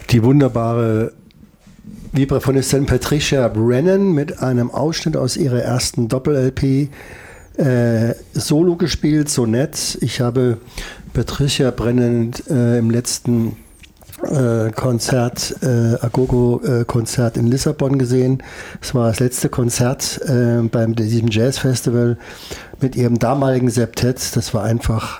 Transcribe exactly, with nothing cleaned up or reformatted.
die wunderbare Vibraphonistin Patricia Brennan mit einem Ausschnitt aus ihrer ersten Doppel-L P äh, Solo gespielt, so nett. Ich habe Patricia Brennan äh, im letzten äh, Konzert, äh, Agogo-Konzert in Lissabon gesehen. Es war das letzte Konzert äh, beim diesem Jazz-Festival mit ihrem damaligen Septett. Das war einfach